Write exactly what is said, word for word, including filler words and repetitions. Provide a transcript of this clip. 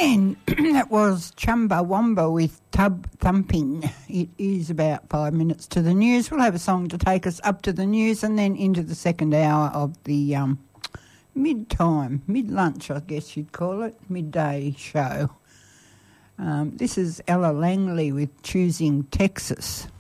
And that was Chumbawamba with Tub Thumping. It is about five minutes to the news. We'll have a song to take us up to the news and then into the second hour of the um, mid-time, mid-lunch, I guess you'd call it, midday show. Um, this is Ella Langley with Choosing Texas.